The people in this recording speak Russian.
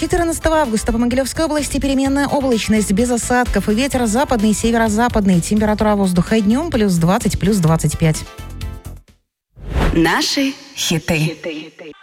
14 августа по Могилевской области переменная облачность без осадков и ветер западный и северо-западный. Температура воздуха днем +20, +25. Наши хиты.